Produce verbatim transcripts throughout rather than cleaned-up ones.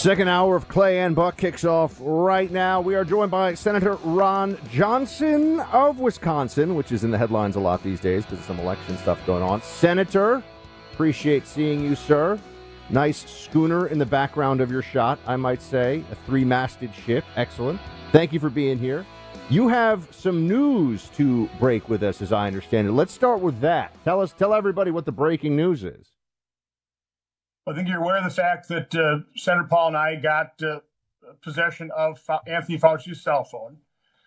Second hour of Clay and Buck kicks off right now. We are joined by Senator Ron Johnson of Wisconsin, which is in the headlines a lot these days because of some election stuff going on. Senator, appreciate seeing you, sir. Nice schooner in the background of your shot, I might say. A three-masted ship. Excellent. Thank you for being here. You have some news to break with us, as I understand it. Let's start with that. Tell us, tell everybody what the breaking news is. I think you're aware of the fact that uh, Senator Paul and I got uh, possession of Fa- Anthony Fauci's cell phone.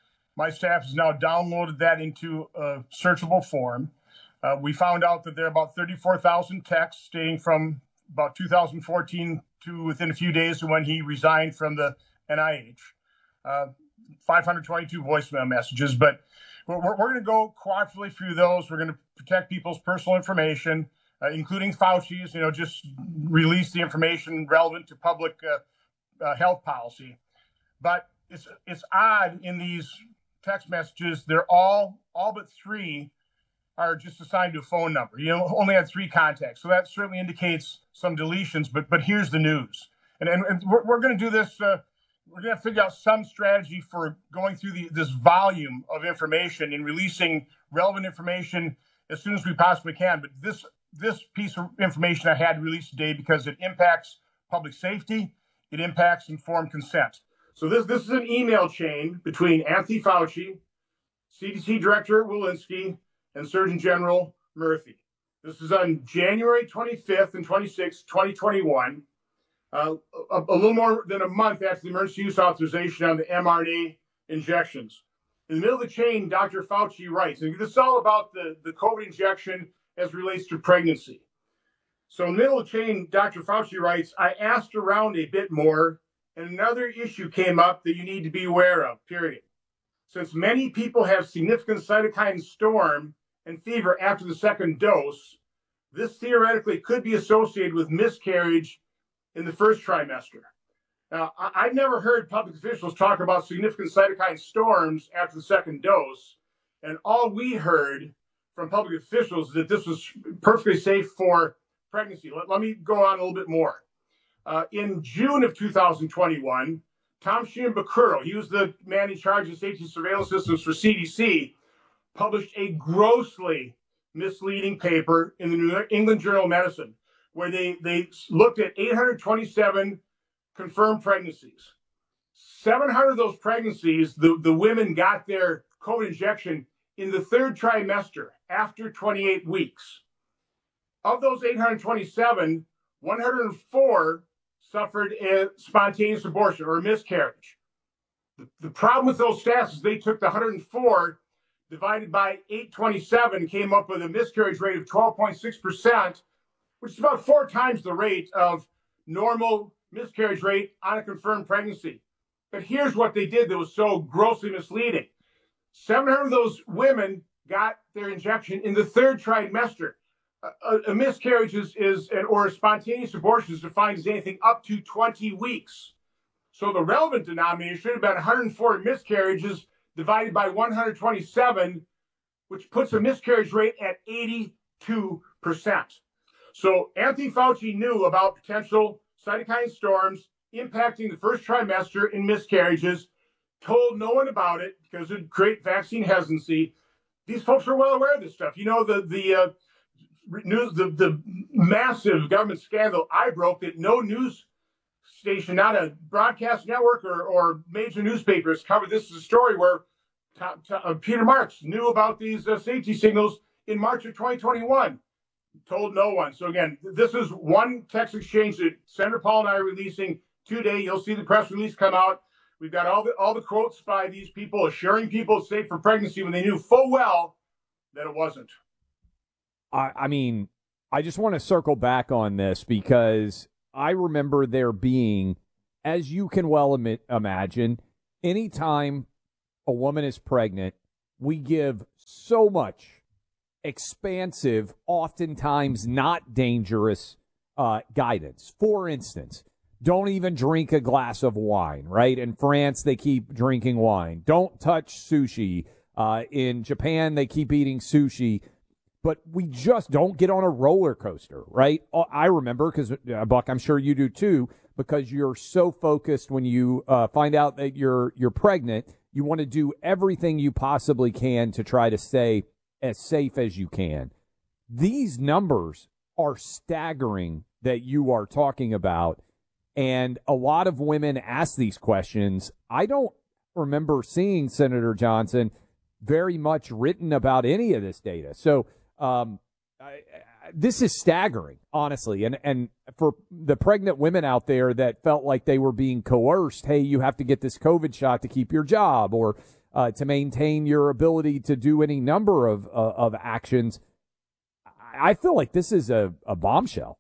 My staff has now downloaded that into a searchable form. Uh, we found out that there are about thirty-four thousand texts dating from about two thousand fourteen to within a few days of when he resigned from the N I H. Uh, five hundred twenty-two voicemail messages, but we're, we're going to go cooperatively through those. We're going to protect people's personal information. Uh, including Fauci's, you know, just release the information relevant to public uh, uh, health policy. But it's it's odd in these text messages, they're all, all but three are just assigned to a phone number. You know, only had three contacts. So that certainly indicates some deletions, but but here's the news. And, and, and we're, we're going to do this, uh, we're going to figure out some strategy for going through the, this volume of information and releasing relevant information as soon as we possibly can. But this This piece of information I had to release today because it impacts public safety, it impacts informed consent. So this, this is an email chain between Anthony Fauci, C D C Director Walensky, and Surgeon General Murthy. This is on January twenty-fifth and twenty-sixth, twenty twenty-one, uh, a, a little more than a month after the emergency use authorization on the mRNA injections. In the middle of the chain, Doctor Fauci writes, and this is all about the, the COVID injection as relates to pregnancy. So in the middle of the chain, Doctor Fauci writes, I asked around a bit more, and another issue came up that you need to be aware of, period. Since many people have significant cytokine storm and fever after the second dose, this theoretically could be associated with miscarriage in the first trimester. Now, I- I've never heard public officials talk about significant cytokine storms after the second dose, and all we heard from public officials that this was perfectly safe for pregnancy. Let, let me go on a little bit more. Uh, in June of two thousand twenty-one, Tom Shimabukuro, he was the man in charge of safety surveillance systems for C D C, published a grossly misleading paper in the New England Journal of Medicine, where they, they looked at eight hundred twenty-seven confirmed pregnancies. seven hundred of those pregnancies, the, the women got their COVID injection in the third trimester, after twenty-eight weeks. Of those eight hundred twenty-seven, one hundred four suffered a spontaneous abortion or a miscarriage. The, the problem with those stats is they took the one hundred four divided by eight hundred twenty-seven, came up with a miscarriage rate of twelve point six percent, which is about four times the rate of normal miscarriage rate on a confirmed pregnancy. But here's what they did that was so grossly misleading. seven hundred of those women got their injection in the third trimester. A, a miscarriage is, is an, or a spontaneous abortion is defined as anything up to twenty weeks. So the relevant denominator should have been one hundred four miscarriages divided by one hundred twenty-seven, which puts a miscarriage rate at eighty-two percent. So Anthony Fauci knew about potential cytokine storms impacting the first trimester in miscarriages, told no one about it because it would create vaccine hesitancy. These folks are well aware of this stuff. You know, the the uh, news, the, the massive government scandal I broke that no news station, not a broadcast network or, or major newspapers covered. This is a story where t- t- uh, Peter Marks knew about these uh, safety signals in March of twenty twenty-one. Told no one. So again, this is one text exchange that Senator Paul and I are releasing today. You'll see the press release come out. We've got all the all the quotes by these people assuring people it's safe for pregnancy when they knew full well that it wasn't. I, I mean, I just want to circle back on this because I remember there being, as you can well Im- imagine, anytime a woman is pregnant, we give so much expansive, oftentimes not dangerous uh, guidance. For instance, don't even drink a glass of wine, right? In France, they keep drinking wine. Don't touch sushi. Uh, in Japan, they keep eating sushi. But we just don't get on a roller coaster, right? I remember, because, uh, Buck, I'm sure you do too, because you're so focused when you uh, find out that you're you're pregnant. You want to do everything you possibly can to try to stay as safe as you can. These numbers are staggering that you are talking about, and a lot of women ask these questions. I don't remember seeing, Senator Johnson, very much written about any of this data. So um, I, this is staggering, honestly. And and for the pregnant women out there that felt like they were being coerced, hey, you have to get this COVID shot to keep your job or uh, to maintain your ability to do any number of uh, of actions. I feel like this is a, a bombshell.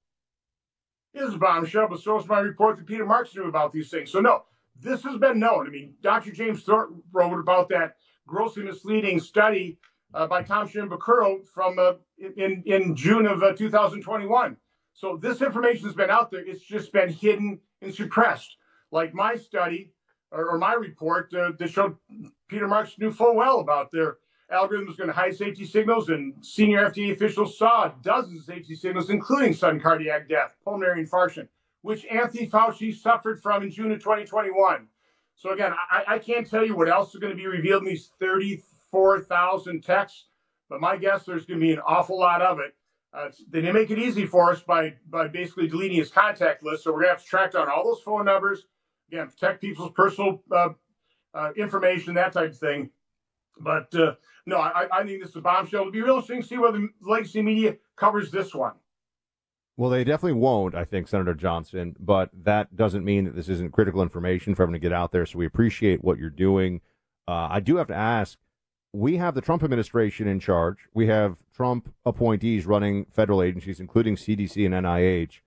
It is a bombshell, but so is my report that Peter Marks knew about these things. So, no, this has been known. I mean, Doctor James Thornton wrote about that grossly misleading study uh, by Tom Shimbakuro from uh, in, in June of uh, two thousand twenty-one. So this information has been out there. It's just been hidden and suppressed. Like my study or, or my report uh, that showed Peter Marks knew full well about their algorithm was going to hide safety signals, and senior F D A officials saw dozens of safety signals, including sudden cardiac death, pulmonary infarction, which Anthony Fauci suffered from in June of twenty twenty-one. So again, I, I can't tell you what else is going to be revealed in these thirty-four thousand texts, but my guess there's going to be an awful lot of it. Uh, they didn't make it easy for us by, by basically deleting his contact list, so we're going to have to track down all those phone numbers, again, protect people's personal uh, uh, information, that type of thing. But uh, no, I, I think this is a bombshell. It'll be real interesting to see whether the legacy media covers this one. Well, they definitely won't, I think, Senator Johnson, but that doesn't mean that this isn't critical information for everyone to get out there, so we appreciate what you're doing. Uh, I do have to ask, we have the Trump administration in charge. We have Trump appointees running federal agencies, including C D C and N I H.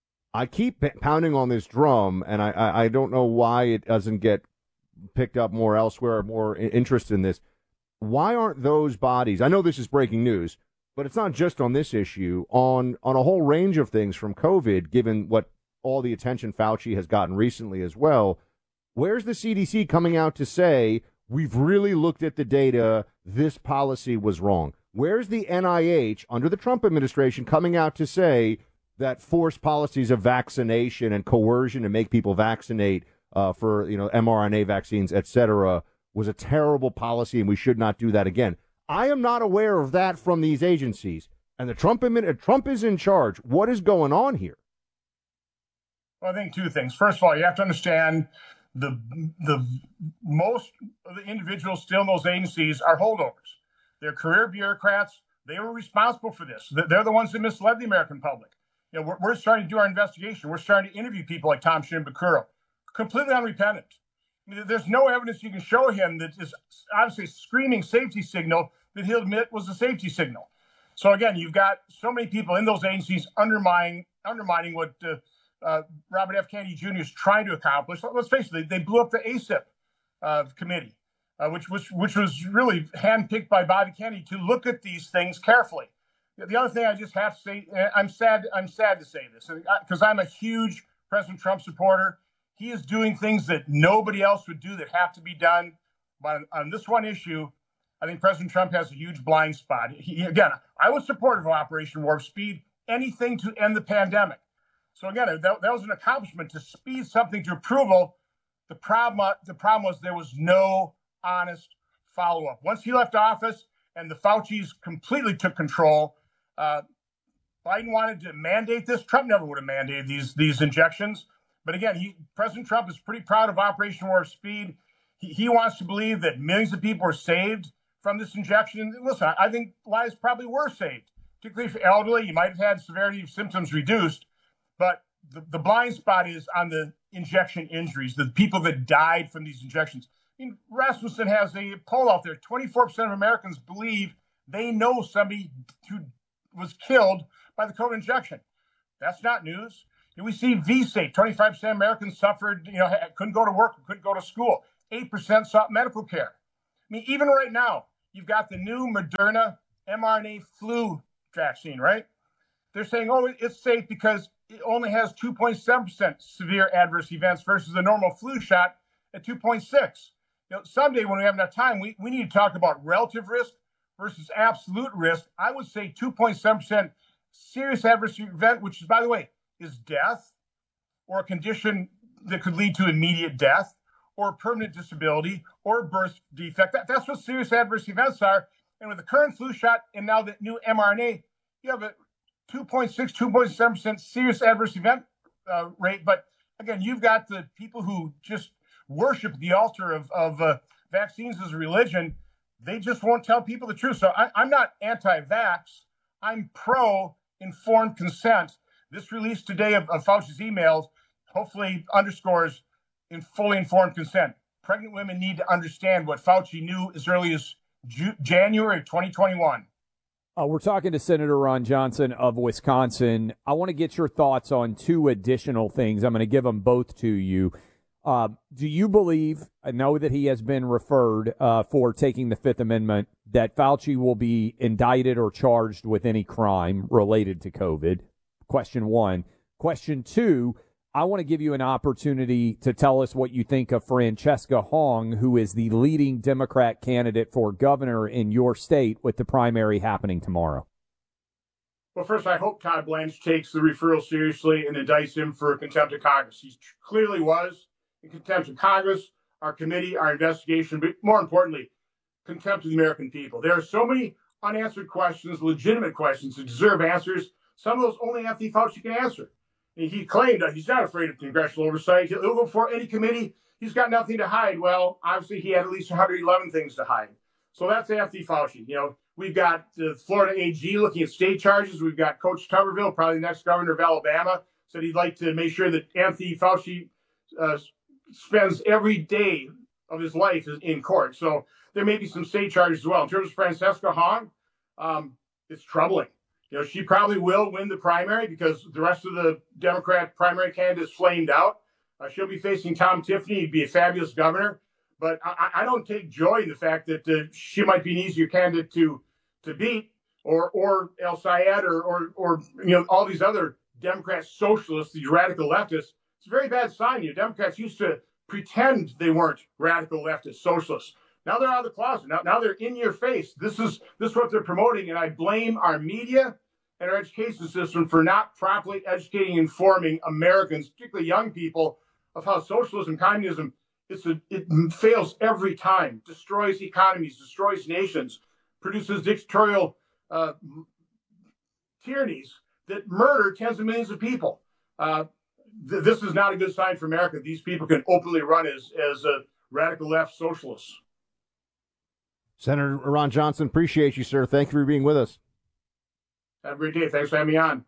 I keep p- pounding on this drum, and I, I, I don't know why it doesn't get picked up more elsewhere or more interest in this. Why aren't those bodies, I know this is breaking news, but it's not just on this issue, on, on a whole range of things from COVID, given what all the attention Fauci has gotten recently as well. Where's the C D C coming out to say, we've really looked at the data, this policy was wrong? Where's the N I H under the Trump administration coming out to say that forced policies of vaccination and coercion to make people vaccinate uh, for, you know, mRNA vaccines, et cetera, was a terrible policy and we should not do that again? I am not aware of that from these agencies. And the Trump admin, Trump is in charge. What is going on here? Well, I think two things. First of all, you have to understand the the most of the individuals still in those agencies are holdovers. They're career bureaucrats. They were responsible for this. They're the ones that misled the American public. You know, we're, we're starting to do our investigation. We're starting to interview people like Tom Shimbakuro, completely unrepentant. I mean, there's no evidence you can show him that is obviously a screaming safety signal that he'll admit was a safety signal. So again, you've got so many people in those agencies undermining undermining what uh, uh, Robert F. Kennedy Junior is trying to accomplish. Let's face it, they, they blew up the A C I P uh, committee, uh, which was which was really handpicked by Bobby Kennedy to look at these things carefully. The other thing I just have to say, I'm sad. I'm sad to say this because I'm a huge President Trump supporter. He is doing things that nobody else would do that have to be done. But on, on this one issue, I think President Trump has a huge blind spot. He, again, I was supportive of Operation Warp Speed, anything to end the pandemic. So again, that, that was an accomplishment to speed something to approval. The problem, the problem was there was no honest follow-up. Once he left office and the Faucis completely took control, uh, Biden wanted to mandate this. Trump never would have mandated these, these injections. But again, he, President Trump is pretty proud of Operation Warp Speed. He, he wants to believe that millions of people were saved from this injection. And listen, I think lives probably were saved, particularly for elderly. You might have had severity of symptoms reduced, but the, the blind spot is on the injection injuries, the people that died from these injections. I mean, Rasmussen has a poll out there. twenty-four percent of Americans believe they know somebody who was killed by the COVID injection. That's not news. And we see V SAFE. twenty-five percent of Americans suffered, you know, couldn't go to work, couldn't go to school. eight percent sought medical care. I mean, even right now, you've got the new Moderna mRNA flu vaccine, right? They're saying, oh, it's safe because it only has two point seven percent severe adverse events versus the normal flu shot at two point six. You know, someday when we have enough time, we, we need to talk about relative risk versus absolute risk. I would say two point seven percent serious adverse event, which is, by the way, is death or a condition that could lead to immediate death or permanent disability or birth defect. That, that's what serious adverse events are. And with the current flu shot and now the new mRNA, you have a two point six, two point seven percent serious adverse event uh, rate. But again, you've got the people who just worship the altar of, of uh, vaccines as a religion. They just won't tell people the truth. So I, I'm not anti-vax. I'm pro-informed consent. This release today of, of Fauci's emails hopefully underscores in fully informed consent. Pregnant women need to understand what Fauci knew as early as Ju- January of twenty twenty-one. Uh, we're talking to Senator Ron Johnson of Wisconsin. I want to get your thoughts on two additional things. I'm going to give them both to you. Uh, do you believe, I know that he has been referred uh, for taking the Fifth Amendment, that Fauci will be indicted or charged with any crime related to COVID? Question one. Question two, I want to give you an opportunity to tell us what you think of Francesca Hong, who is the leading Democrat candidate for governor in your state, with the primary happening tomorrow. Well, first, I hope Todd Blanche takes the referral seriously and indicts him for contempt of Congress. He clearly was in contempt of Congress, our committee, our investigation, but more importantly, contempt of the American people. There are so many unanswered questions, legitimate questions that deserve answers. Some of those only Anthony Fauci can answer. He claimed that he's not afraid of congressional oversight. He'll go before any committee. He's got nothing to hide. Well, obviously, he had at least one hundred eleven things to hide. So that's Anthony Fauci. You know, we've got the Florida A G looking at state charges. We've got Coach Tuberville, probably the next governor of Alabama, said he'd like to make sure that Anthony Fauci uh, spends every day of his life in court. So there may be some state charges as well. In terms of Francesca Hong, um, it's troubling. You know, she probably will win the primary because the rest of the Democrat primary candidates flamed out. Uh, she'll be facing Tom Tiffany. He'd be a fabulous governor. But I, I don't take joy in the fact that uh, she might be an easier candidate to to beat, or or El Sayed, or, or, or you know, all these other Democrat socialists, these radical leftists. It's a very bad sign. You know, Democrats used to pretend they weren't radical leftist socialists. Now they're out of the closet. Now, now they're in your face. This is this is what they're promoting, and I blame our media and our education system for not properly educating and informing Americans, particularly young people, of how socialism, communism, it's a, it fails every time, destroys economies, destroys nations, produces dictatorial uh, tyrannies that murder tens of millions of people. Uh, th- this is not a good sign for America. These people can openly run as as uh, radical left socialists. Senator Ron Johnson, appreciate you, sir. Thank you for being with us. Have a great day. Thanks for having me on.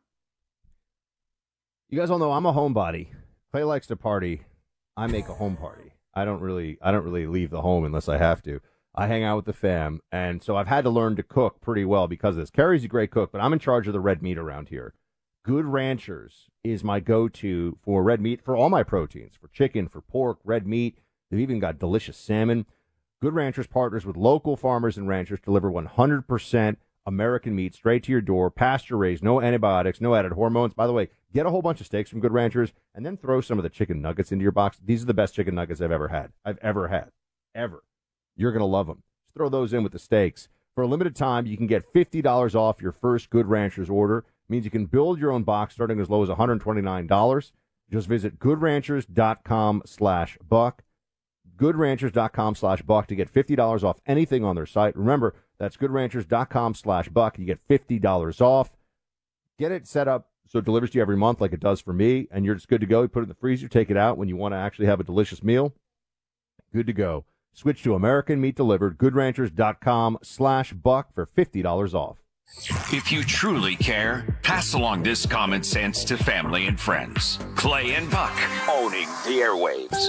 You guys all know I'm a homebody. Clay likes to party. I make a home party. I don't really, I don't really leave the home unless I have to. I hang out with the fam, and so I've had to learn to cook pretty well because of this. Carrie's a great cook, but I'm in charge of the red meat around here. Good Ranchers is my go-to for red meat, for all my proteins, for chicken, for pork, red meat. They've even got delicious salmon. Good Ranchers partners with local farmers and ranchers to deliver one hundred percent American meat straight to your door, pasture-raised, no antibiotics, no added hormones. By the way, get a whole bunch of steaks from Good Ranchers and then throw some of the chicken nuggets into your box. These are the best chicken nuggets I've ever had. I've ever had. Ever. You're going to love them. Just throw those in with the steaks. For a limited time, you can get fifty dollars off your first Good Ranchers order. It means you can build your own box starting as low as one hundred twenty-nine dollars. Just visit goodranchers.com slash buck. goodranchers.com slash buck to get fifty dollars off anything on their site. Remember, that's goodranchers.com slash buck. You get fifty dollars off. Get it set up so it delivers to you every month like it does for me, and you're just good to go. You put it in the freezer, take it out when you want to actually have a delicious meal. Good to go. Switch to American Meat Delivered, goodranchers.com slash buck for fifty dollars off. If you truly care, pass along this common sense to family and friends. Clay and Buck, owning the airwaves.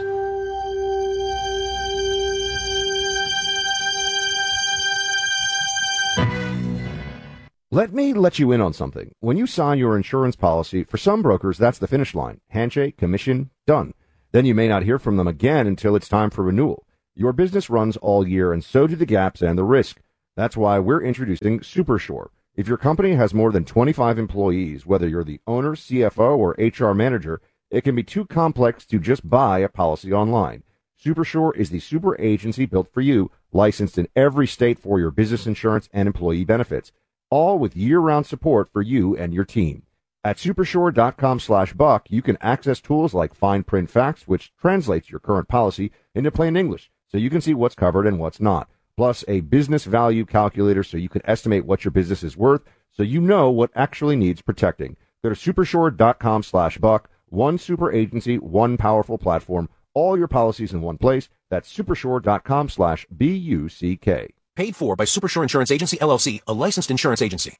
Let me let you in on something. When you sign your insurance policy, for some brokers, that's the finish line. Handshake, commission, done. Then you may not hear from them again until it's time for renewal. Your business runs all year, and so do the gaps and the risk. That's why we're introducing SuperSure. If your company has more than twenty-five employees, whether you're the owner, C F O, or H R manager, it can be too complex to just buy a policy online. SuperSure is the super agency built for you, licensed in every state for your business insurance and employee benefits, all with year-round support for you and your team. At supershore.com slash buck, you can access tools like fine print facts, which translates your current policy into plain English, so you can see what's covered and what's not. Plus a business value calculator so you can estimate what your business is worth, so you know what actually needs protecting. Go to supershore.com slash buck. One super agency, one powerful platform, all your policies in one place. That's supershore.com slash B U C K. Paid for by Supershore Insurance Agency, L L C, a licensed insurance agency.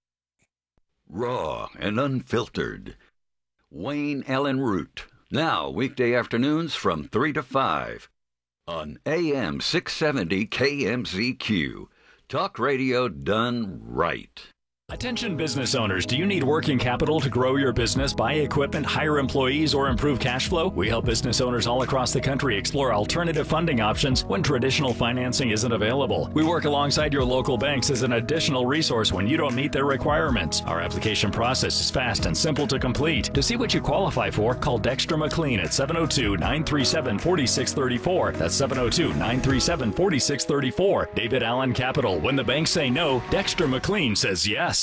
Raw and unfiltered. Wayne Allen Root. Now, weekday afternoons from three to five on A M six seventy K M Z Q. Talk radio done right. Attention business owners, do you need working capital to grow your business, buy equipment, hire employees, or improve cash flow? We help business owners all across the country explore alternative funding options when traditional financing isn't available. We work alongside your local banks as an additional resource when you don't meet their requirements. Our application process is fast and simple to complete. To see what you qualify for, call Dexter McLean at seven oh two, nine three seven, four six three four. That's seven oh two, nine three seven, four six three four. David Allen Capital. When the banks say no, Dexter McLean says yes.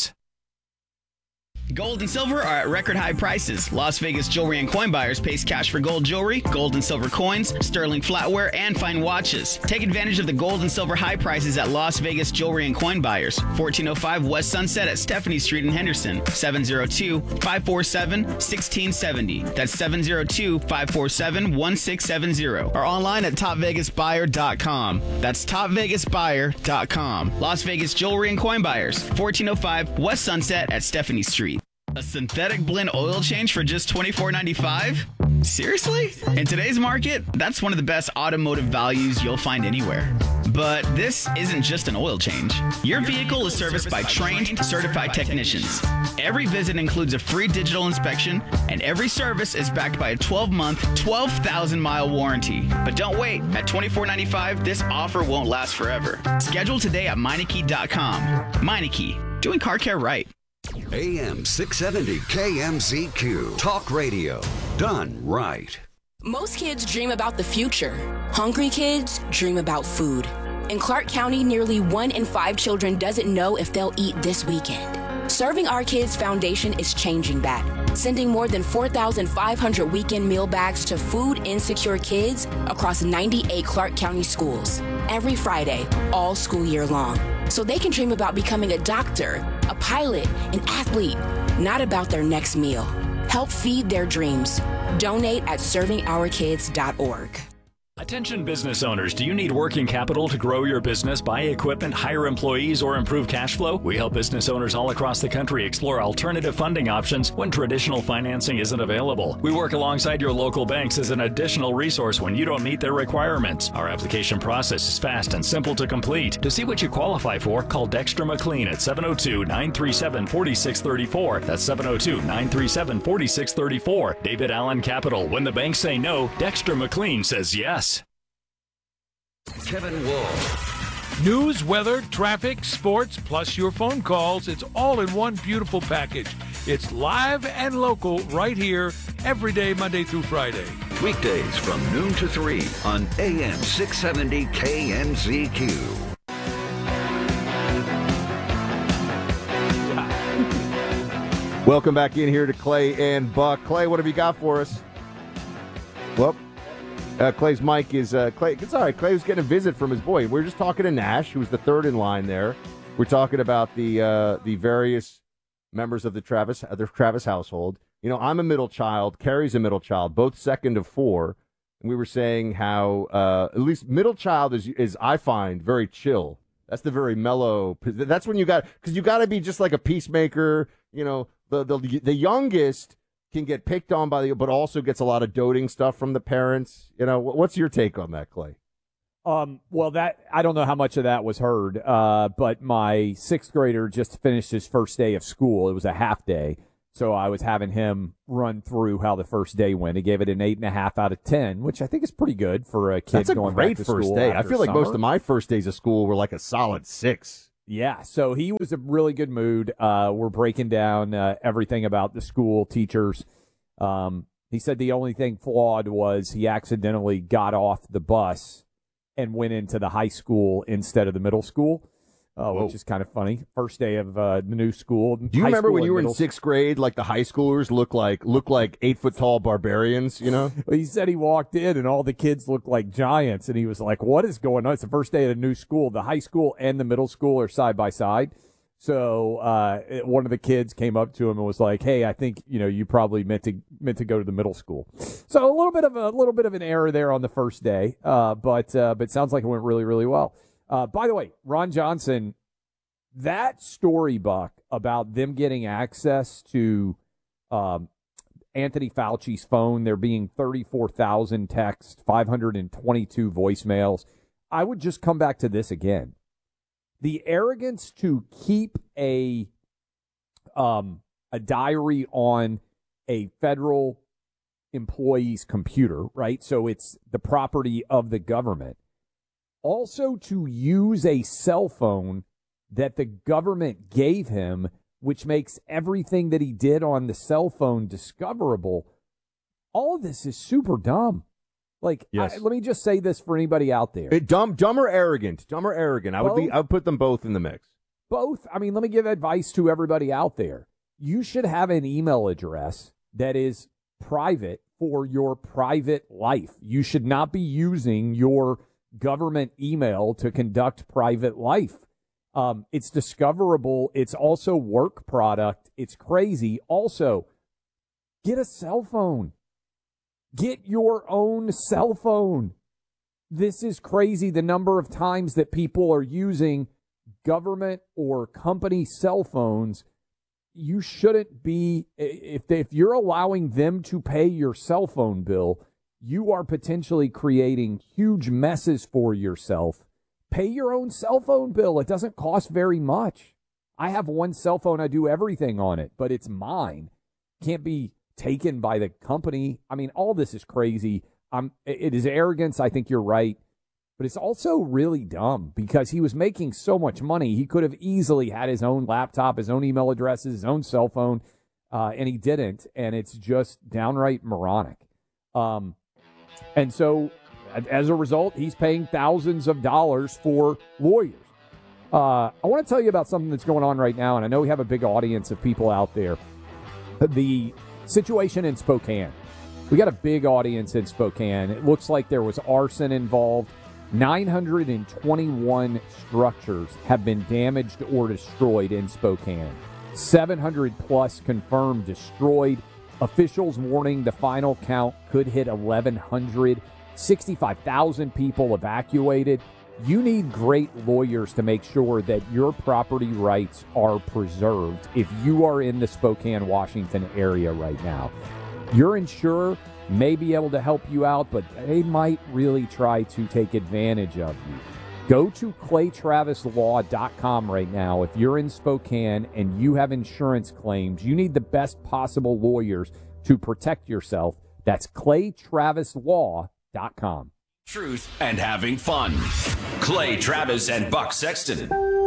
Gold and silver are at record high prices. Las Vegas Jewelry and Coin Buyers pays cash for gold jewelry, gold and silver coins, sterling flatware, and fine watches. Take advantage of the gold and silver high prices at Las Vegas Jewelry and Coin Buyers, fourteen oh five West Sunset at Stephanie Street in Henderson, seven oh two, five four seven, one six seven oh. That's seven oh two, five four seven, one six seven oh. Or online at top vegas buyer dot com. That's top vegas buyer dot com. Las Vegas Jewelry and Coin Buyers, fourteen oh five West Sunset at Stephanie Street. A synthetic blend oil change for just twenty-four ninety-five? Seriously? In today's market, that's one of the best automotive values you'll find anywhere. But this isn't just an oil change. Your vehicle is serviced by trained, certified technicians. Every visit includes a free digital inspection, and every service is backed by a twelve-month, twelve thousand mile warranty. But don't wait. At twenty-four ninety-five, this offer won't last forever. Schedule today at Meineke dot com. Meineke, doing car care right. A M six seventy K M Z Q. Talk radio done right. Most kids dream about the future. Hungry kids dream about food. In Clark County, nearly one in five children doesn't know if they'll eat this weekend. Serving Our Kids Foundation is changing that, sending more than four thousand five hundred weekend meal bags to food insecure kids across ninety-eight Clark County schools every Friday, all school year long, so they can dream about becoming a doctor, a pilot, an athlete, not about their next meal. Help feed their dreams. Donate at serving our kids dot org. Attention business owners, do you need working capital to grow your business, buy equipment, hire employees, or improve cash flow? We help business owners all across the country explore alternative funding options when traditional financing isn't available. We work alongside your local banks as an additional resource when you don't meet their requirements. Our application process is fast and simple to complete. To see what you qualify for, call Dexter McLean at seven oh two, nine three seven, four six three four. That's seven oh two, nine three seven, four six three four. David Allen Capital. When the banks say no, Dexter McLean says yes. Kevin Wall. News, weather, traffic, sports, plus your phone calls. It's all in one beautiful package. It's live and local right here every day, Monday through Friday. Weekdays from noon to three on A M six seventy K M Z Q. Welcome back in here to Clay and Buck. Clay, what have you got for us? Well, Uh, Clay's mic is uh, Clay. It's all right. Clay was getting a visit from his boy. We were just talking to Nash, who was the third in line there. We're talking about the uh, the various members of the Travis uh, the Travis household. You know, I'm a middle child. Carrie's a middle child, both second of four. And we were saying how uh, at least middle child is is I find very chill. That's the very mellow. That's when you got because you got to be just like a peacemaker. You know, the the the youngest can get picked on by the, but also gets a lot of doting stuff from the parents. You know, what's your take on that, Clay? Um, well, that I don't know how much of that was heard, uh, but my sixth grader just finished his first day of school. It was a half day, so I was having him run through how the first day went. He gave it an eight and a half out of ten, which I think is pretty good for a kid That's a going great back to first school day. I after feel like summer. most of my first days of school were like a solid six. Yeah, so he was in a really good mood. Uh, we're breaking down uh, everything about the school, teachers. Um, he said the only thing flawed was he accidentally got off the bus and went into the high school instead of the middle school. uh, which is kind of funny. First day of uh, the new school. Do you remember when you were in sixth grade, like the high schoolers look like look like eight foot tall barbarians? You know, well, he said he walked in and all the kids looked like giants, and he was like, "What is going on?" It's the first day at a new school. The high school and the middle school are side by side. So uh, one of the kids came up to him and was like, "Hey, I think you know you probably meant to meant to go to the middle school." So a little bit of a, a little bit of an error there on the first day, uh, but uh, but sounds like it went really really well. Uh, by the way, Ron Johnson, that story, Buck, about them getting access to um, Anthony Fauci's phone, there being thirty-four thousand texts, five hundred twenty-two voicemails. I would just come back to this again. The arrogance to keep a um, a diary on a federal employee's computer, right? So it's the property of the government. Also to use a cell phone that the government gave him, which makes everything that he did on the cell phone discoverable. All of this is super dumb. Like, yes. I, let me just say this for anybody out there. It, dumb, dumb or arrogant? Dumb or arrogant? I would be. I would put them both in the mix. Both. I mean, let me give advice to everybody out there. You should have an email address that is private for your private life. You should not be using your government email to conduct private life. Um, it's discoverable. It's also work product. It's crazy. Also, get a cell phone. Get your own cell phone. This is crazy, the number of times that people are using government or company cell phones. You shouldn't be, if, they, if you're allowing them to pay your cell phone bill, you are potentially creating huge messes for yourself. Pay your own cell phone bill. It doesn't cost very much. I have one cell phone. I do everything on it, but it's mine. Can't be taken by the company. I mean, all this is crazy. Um, it is arrogance. I think you're right. But it's also really dumb because he was making so much money. He could have easily had his own laptop, his own email addresses, his own cell phone, uh, and he didn't. And it's just downright moronic. Um, and so as a result, he's paying thousands of dollars for lawyers. Uh, I want to tell you about something that's going on right now, and I know we have a big audience of people out there. The situation in Spokane. We got a big audience in Spokane. It looks like there was arson involved. nine hundred twenty-one structures have been damaged or destroyed in Spokane. seven hundred plus confirmed destroyed. Officials warning the final count could hit eleven hundred. sixty-five thousand people evacuated. You need great lawyers to make sure that your property rights are preserved if you are in the Spokane, Washington area right now. Your insurer may be able to help you out, but they might really try to take advantage of you. Go to clay travis law dot com right now. If you're in Spokane and you have insurance claims, you need the best possible lawyers to protect yourself. That's clay travis law dot com. Truth and having fun. Clay Travis and Buck Sexton.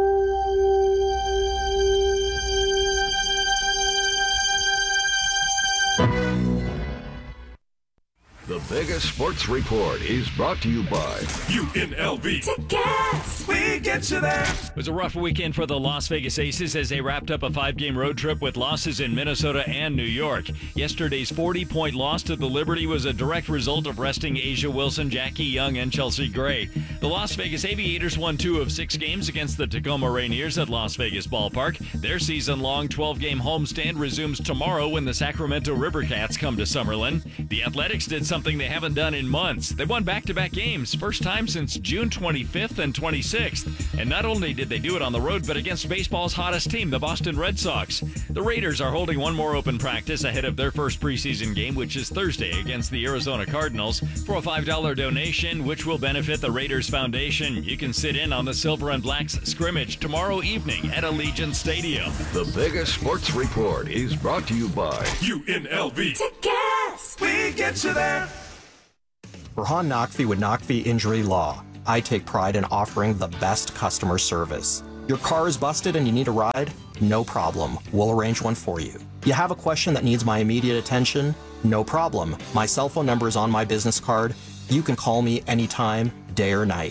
The biggest sports report is brought to you by U N L V. Tickets! We get you there. It was a rough weekend for the Las Vegas Aces as they wrapped up a five-game road trip with losses in Minnesota and New York. Yesterday's forty-point loss to the Liberty was a direct result of resting A'ja Wilson, Jackie Young, and Chelsea Gray. The Las Vegas Aviators won two of six games against the Tacoma Rainiers at Las Vegas Ballpark. Their season-long twelve-game homestand resumes tomorrow when the Sacramento River Cats come to Summerlin. The Athletics did something they haven't done in months. They won back-to-back games, first time since June twenty-fifth and twenty-sixth. And not only did they do it on the road, but against baseball's hottest team, the Boston Red Sox. The Raiders are holding one more open practice ahead of their first preseason game, which is Thursday against the Arizona Cardinals. For a five dollar donation, which will benefit the Raiders Foundation, you can sit in on the Silver and Blacks scrimmage tomorrow evening at Allegiant Stadium. The biggest sports report is brought to you by U N L V. Tickets! We get you there. Rahan Naqvi with Naqvi Injury Law. I take pride in offering the best customer service. Your car is busted and you need a ride? No problem. We'll arrange one for you. You have a question that needs my immediate attention? No problem. My cell phone number is on my business card. You can call me anytime, day or night.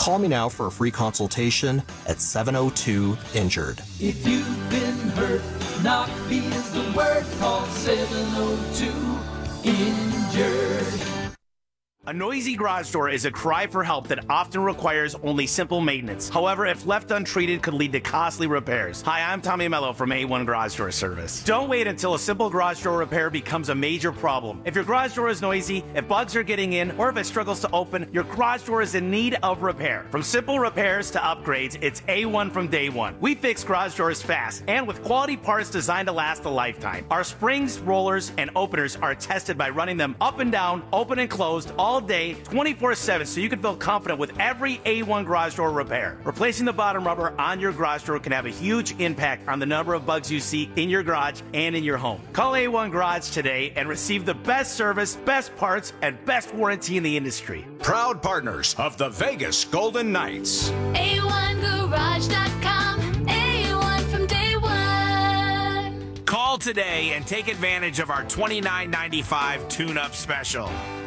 Call me now for a free consultation at seven oh two injured. If you've been hurt, Knockfee is the word. Call seven oh two injured. A noisy garage door is a cry for help that often requires only simple maintenance. However, if left untreated, could lead to costly repairs. Hi, I'm Tommy Mello from A one Garage Door Service. Don't wait until a simple garage door repair becomes a major problem. If your garage door is noisy, if bugs are getting in, or if it struggles to open, your garage door is in need of repair. From simple repairs to upgrades, it's A one from day one. We fix garage doors fast and with quality parts designed to last a lifetime. Our springs, rollers, and openers are tested by running them up and down, open and closed, all day, twenty-four seven, so you can feel confident with every A one garage door repair. Replacing the bottom rubber on your garage door can have a huge impact on the number of bugs you see in your garage and in your home. Call A one Garage today and receive the best service, best parts, and best warranty in the industry. Proud partners of the Vegas Golden Knights. A one garage dot com, A one from day one. Call today and take advantage of our twenty-nine ninety-five tune-up special.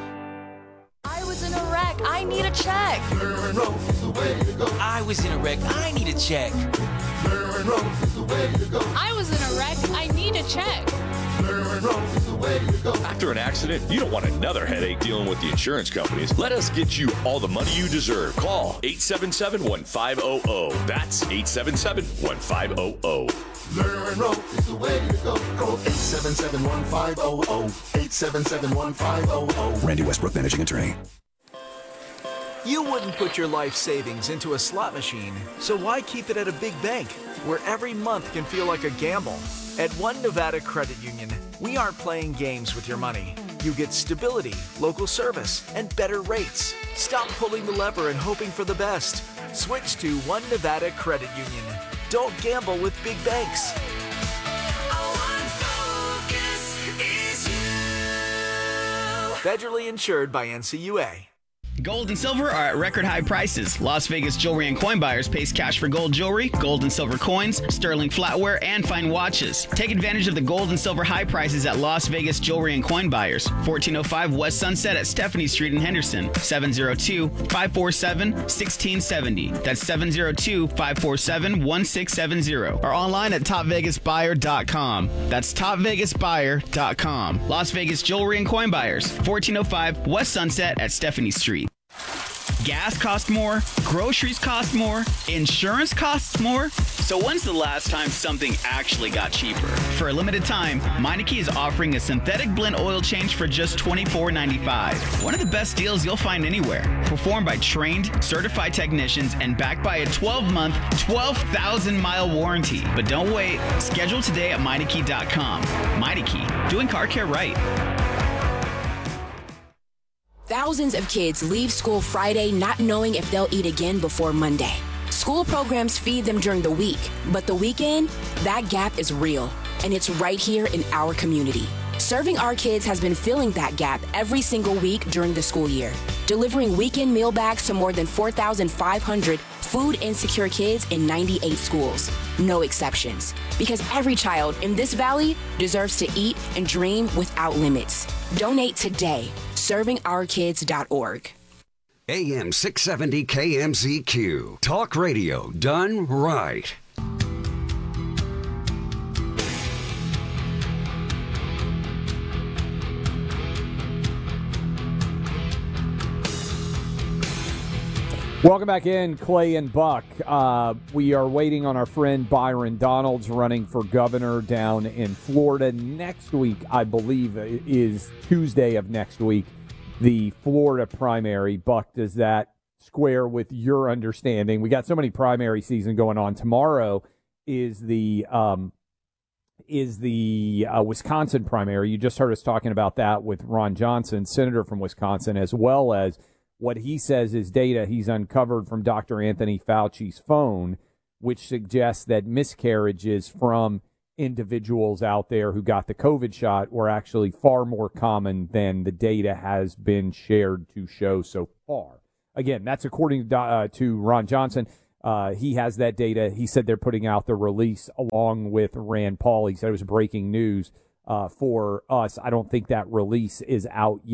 I was in a wreck. I need a check. Marin Road is the way to go. I was in a wreck. I need a check. Marin Road is the way to go. I was in a wreck. I need a check. Marin Road is the way to go. After an accident, you don't want another headache dealing with the insurance companies. Let us get you all the money you deserve. Call eight seven seven, one five zero zero. That's eight seven seven, one five zero zero. Marin Road is the way to go. Call eight seven seven, one five zero zero. eight seven seven, one five zero zero. Randy Westbrook, managing attorney. You wouldn't put your life savings into a slot machine, so why keep it at a big bank where every month can feel like a gamble? At One Nevada Credit Union, we aren't playing games with your money. You get stability, local service, and better rates. Stop pulling the lever and hoping for the best. Switch to One Nevada Credit Union. Don't gamble with big banks. Federally insured by N C U A. Gold and silver are at record high prices. Las Vegas jewelry and coin buyers pays cash for gold jewelry, gold and silver coins, sterling flatware, and fine watches. Take advantage of the gold and silver high prices at Las Vegas jewelry and coin buyers. fourteen oh five West Sunset at Stephanie Street in Henderson. seven oh two, five four seven, one six seven oh. That's seven oh two, five four seven, one six seven oh. Or online at top vegas buyer dot com. That's top vegas buyer dot com. Las Vegas jewelry and coin buyers. fourteen oh five West Sunset at Stephanie Street. Gas costs more, groceries cost more, insurance costs more. So when's the last time something actually got cheaper? For a limited time, Meineke is offering a synthetic blend oil change for just twenty-four ninety-five. One of the best deals you'll find anywhere. Performed by trained, certified technicians and backed by a twelve-month, twelve thousand mile warranty. But don't wait. Schedule today at Meineke dot com. Meineke, doing car care right. Thousands of kids leave school Friday not knowing if they'll eat again before Monday. School programs feed them during the week, but the weekend, that gap is real, and it's right here in our community. Serving Our Kids has been filling that gap every single week during the school year, delivering weekend meal bags to more than four thousand five hundred food insecure kids in ninety-eight schools. No exceptions, because every child in this valley deserves to eat and dream without limits. Donate today. serving our kids dot org. A M six seventy K M Z Q. Talk radio done right. Welcome back in, Clay and Buck. Uh, we are waiting on our friend Byron Donalds running for governor down in Florida. Next week, I believe, is Tuesday of next week, the Florida primary. Buck, does that square with your understanding? We got so many primary season going on. Tomorrow is the um, is the uh, Wisconsin primary. You just heard us talking about that with Ron Johnson, senator from Wisconsin, as well as what he says is data he's uncovered from Doctor Anthony Fauci's phone, which suggests that miscarriages from individuals out there who got the COVID shot were actually far more common than the data has been shared to show so far. Again, that's according to, uh, to Ron Johnson. Uh, he has that data. He said they're putting out the release along with Rand Paul. He said it was breaking news uh, for us. I don't think that release is out yet.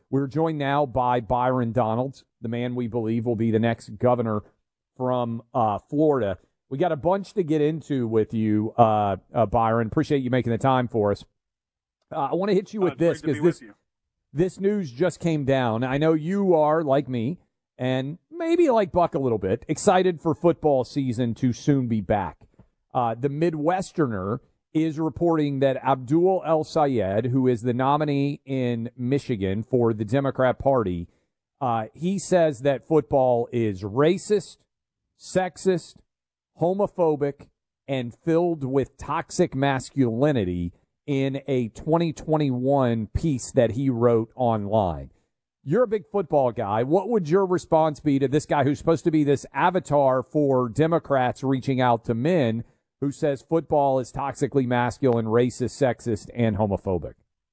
We're joined now by Byron Donalds, the man we believe will be the next governor from uh, Florida. We got a bunch to get into with you, uh, uh, Byron. Appreciate you making the time for us. Uh, I want to hit you with uh, this because be this this news just came down. I know you are, like me, and maybe like Buck a little bit, excited for football season to soon be back. Uh, the Midwesterner is reporting that Abdul El-Sayed, who is the nominee in Michigan for the Democrat Party, uh, he says that football is racist, sexist, homophobic, and filled with toxic masculinity in a twenty twenty-one piece that he wrote online. You're a big football guy. What would your response be to this guy who's supposed to be this avatar for Democrats reaching out to men, who says football is toxically masculine, racist, sexist, and homophobic?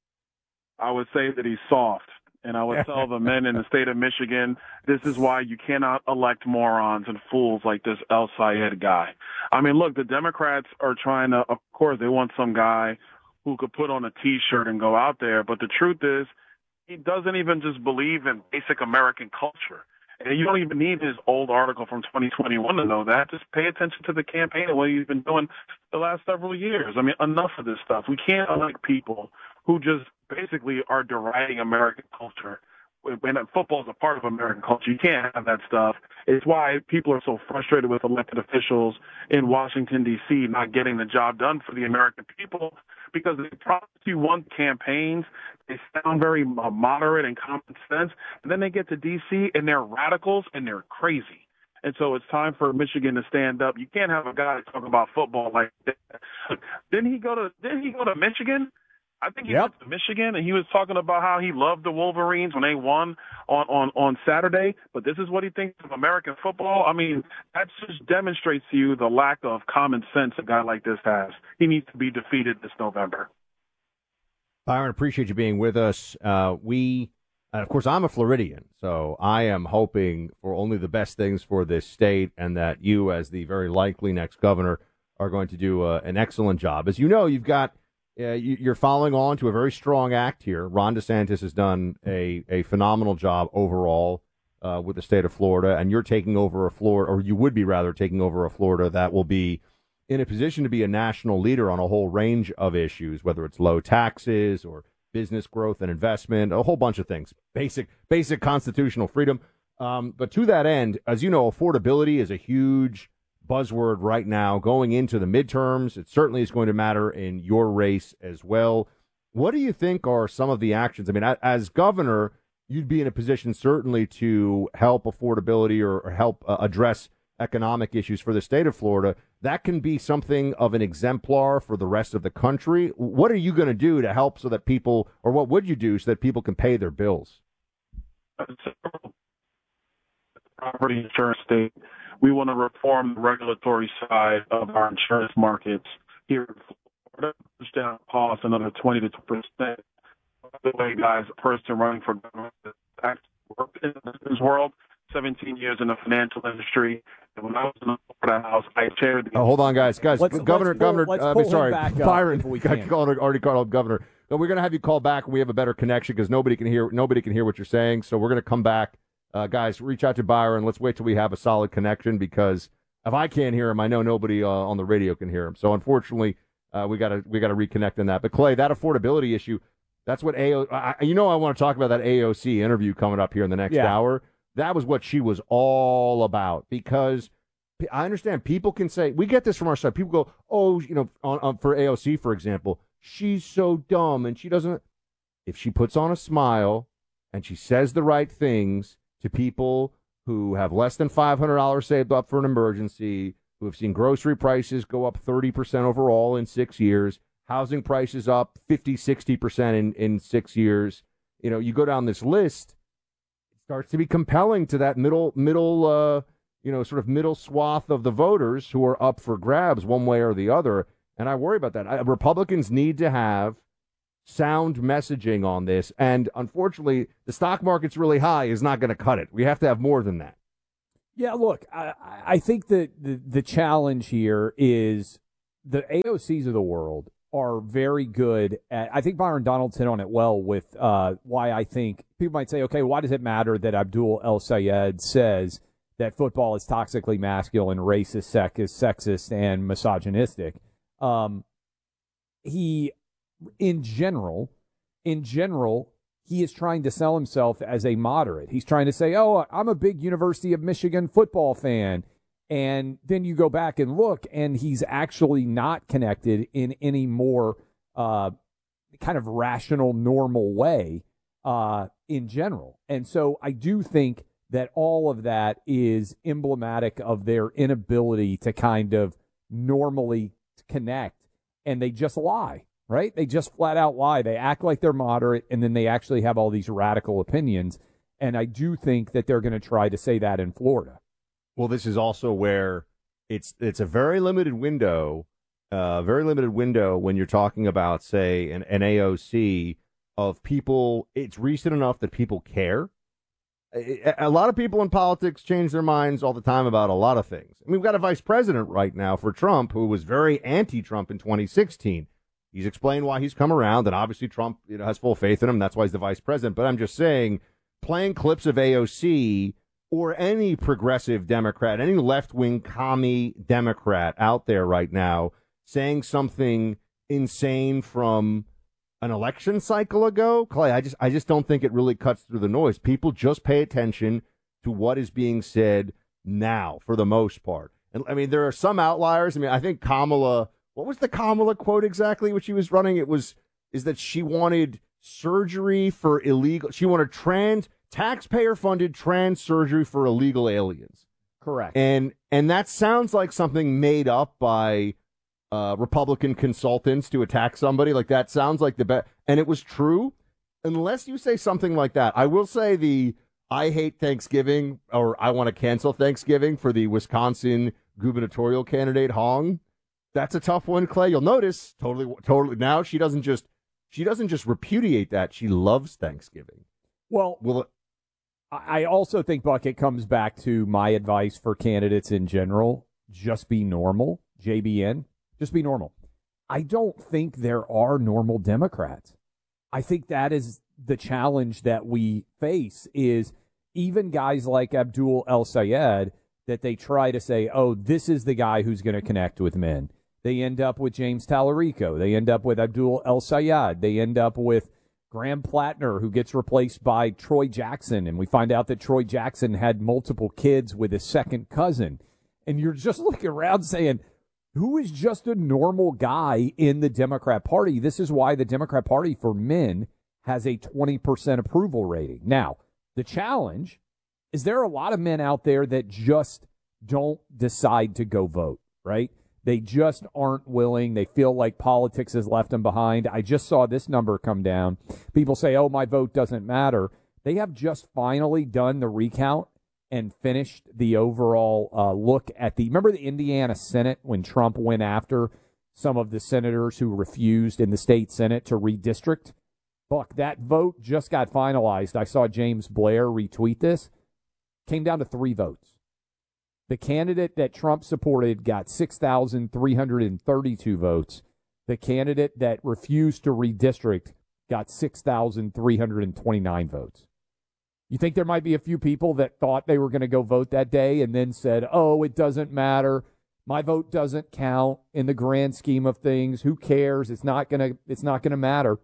I would say that he's soft, and I would tell the men in the state of Michigan, this is why you cannot elect morons and fools like this El-Sayed guy. I mean, look, the Democrats are trying to, of course, they want some guy who could put on a T-shirt and go out there, but the truth is, he doesn't even just believe in basic American culture. And you don't even need his old article from twenty twenty-one to know that. Just pay attention to the campaign and what he's been doing the last several years. I mean, enough of this stuff. We can't elect people who just basically are deriding American culture. When football is a part of American culture, you can't have that stuff. It's why people are so frustrated with elected officials in Washington, D C not getting the job done for the American people, because they promise you one campaigns, they sound very uh, moderate and common sense, and then they get to D C and they're radicals and they're crazy. And so it's time for Michigan to stand up. You can't have a guy talk about football like that. Didn't he go to Didn't he go to Michigan? I think he yep. went to Michigan, and he was talking about how he loved the Wolverines when they won on, on, on Saturday, but this is what he thinks of American football. I mean, that just demonstrates to you the lack of common sense a guy like this has. He needs to be defeated this November. Byron, appreciate you being with us. Uh, we, and of course, I'm a Floridian, so I am hoping for only the best things for this state, and that you, as the very likely next governor, are going to do uh, an excellent job. As you know, you've got Uh, you, you're following on to a very strong act here. Ron DeSantis has done a, a phenomenal job overall uh, with the state of Florida, and you're taking over a Florida, or you would be rather taking over a Florida that will be in a position to be a national leader on a whole range of issues, whether it's low taxes or business growth and investment, a whole bunch of things, basic basic constitutional freedom. Um, but to that end, as you know, affordability is a huge buzzword right now going into the midterms. It certainly is going to matter in your race as well. What do you think are some of the actions? I mean, as governor, you'd be in a position certainly to help affordability or, or help uh, address economic issues for the state of Florida. That can be something of an exemplar for the rest of the country. What are you going to do to help so that people, or what would you do so that people can pay their bills? Property insurance state. We want to reform the regulatory side of our insurance markets here in Florida, push down costs another twenty to two percent. By the way, guys, a person running for government that's worked in this world, seventeen years in the financial industry. And when I was in the Florida House, I chaired the... Oh, hold on, guys. Guys, let's, Governor, let's pull, Governor, let's uh, pull sorry, him back Byron, up if we can. already called him Governor. But we're going to have you call back when we have a better connection because nobody can hear nobody can hear what you're saying. So we're going to come back. Uh, guys, reach out to Byron. Let's wait till we have a solid connection, because if I can't hear him, I know nobody uh, on the radio can hear him. So unfortunately, uh, we got to we got to reconnect on that. But Clay, that affordability issue, that's what A O. I, you know, I want to talk about that A O C interview coming up here in the next yeah. hour. That was what she was all about, because I understand people can say, we get this from our side. People go, oh, you know, on, on for A O C, for example, she's so dumb and she doesn't. If she puts on a smile and she says the right things to people who have less than five hundred dollars saved up for an emergency, who have seen grocery prices go up thirty percent overall in six years, housing prices up fifty, sixty percent in, in six years. You know, you go down this list, it starts to be compelling to that middle, middle, uh, you know, sort of middle swath of the voters who are up for grabs one way or the other. And I worry about that. I, Republicans need to have sound messaging on this, and unfortunately the stock market's really high is not going to cut it. We have to have more than that. Yeah, look, I, I think that the, the challenge here is the A O Cs of the world are very good at, I think Byron Donald's hit on it well with uh, why I think people might say, okay, why does it matter that Abdul El Sayed says that football is toxically masculine, racist, sexist, sexist, and misogynistic? Um, he, in general, in general, he is trying to sell himself as a moderate. He's trying to say, oh, I'm a big University of Michigan football fan. And then you go back and look, and he's actually not connected in any more uh, kind of rational, normal way uh, in general. And so I do think that all of that is emblematic of their inability to kind of normally connect, and they just lie, right? They just flat out lie. They act like they're moderate, and then they actually have all these radical opinions. And I do think that they're going to try to say that in Florida. Well, this is also where it's it's a very limited window, uh, very limited window when you're talking about, say, an, an A O C of people. It's recent enough that people care. A, a lot of people in politics change their minds all the time about a lot of things. I mean, we've got a vice president right now for Trump who was very anti-Trump in twenty sixteen. He's explained why he's come around, and obviously Trump, you know, has full faith in him. That's why he's the vice president. But I'm just saying, playing clips of A O C or any progressive Democrat, any left-wing commie Democrat out there right now saying something insane from an election cycle ago, Clay, I just I just don't think it really cuts through the noise. People just pay attention to what is being said now, for the most part. And I mean, there are some outliers. I mean, I think Kamala, what was the Kamala quote exactly which she was running? It was, is that she wanted surgery for illegal, she wanted trans, taxpayer-funded trans surgery for illegal aliens. Correct. And and that sounds like something made up by uh, Republican consultants to attack somebody. Like, that sounds like the best. And it was true, unless you say something like that. I will say the I hate Thanksgiving, or I want to cancel Thanksgiving for the Wisconsin gubernatorial candidate, Hong. That's a tough one, Clay. You'll notice, totally, totally. Now she doesn't just she doesn't just repudiate that. She loves Thanksgiving. Well, Will it, I also think, Buck, it comes back to my advice for candidates in general. Just be normal. J B N. Just be normal. I don't think there are normal Democrats. I think that is the challenge that we face, is even guys like Abdul El Sayed, that they try to say, oh, this is the guy who's going to connect with men. They end up with James Tallarico. They end up with Abdul El Sayed. They end up with Graham Plattner, who gets replaced by Troy Jackson, and we find out that Troy Jackson had multiple kids with his second cousin. And you're just looking around saying, who is just a normal guy in the Democrat Party? This is why the Democrat Party for men has a twenty percent approval rating. Now, the challenge is there are a lot of men out there that just don't decide to go vote, right? They just aren't willing. They feel like politics has left them behind. I just saw this number come down. People say, oh, my vote doesn't matter. They have just finally done the recount and finished the overall uh, look at the, remember the Indiana Senate when Trump went after some of the senators who refused in the state Senate to redistrict? Buck, that vote just got finalized. I saw James Blair retweet this. Came down to three votes. The candidate that Trump supported got six thousand three hundred thirty-two votes. The candidate that refused to redistrict got six thousand three hundred twenty-nine votes. You think there might be a few people that thought they were going to go vote that day and then said, oh, it doesn't matter. My vote doesn't count in the grand scheme of things. Who cares? It's not going to, it's not going to matter.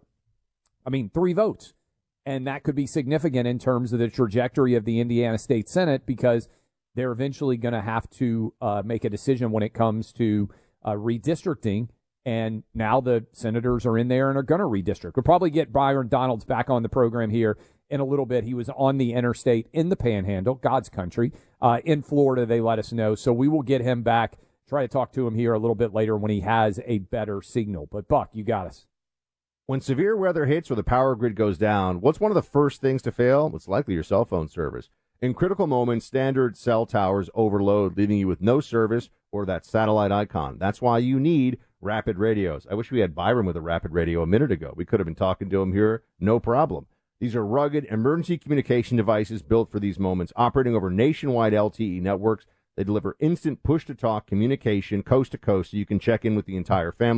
I mean, three votes. And that could be significant in terms of the trajectory of the Indiana State Senate, because they're eventually going to have to uh, make a decision when it comes to uh, redistricting. And now the senators are in there and are going to redistrict. We'll probably get Byron Donalds back on the program here in a little bit. He was on the interstate in the Panhandle, God's country, uh, in Florida, they let us know. So we will get him back, try to talk to him here a little bit later when he has a better signal. But, Buck, you got us. When severe weather hits or the power grid goes down, what's one of the first things to fail? It's likely your cell phone service. In critical moments, standard cell towers overload, leaving you with no service or that satellite icon. That's why you need Rapid Radios. I wish we had Byron with a Rapid Radio a minute ago. We could have been talking to him here, no problem. These are rugged emergency communication devices built for these moments, operating over nationwide L T E networks. They deliver instant push-to-talk communication coast to coast, so you can check in with the entire family.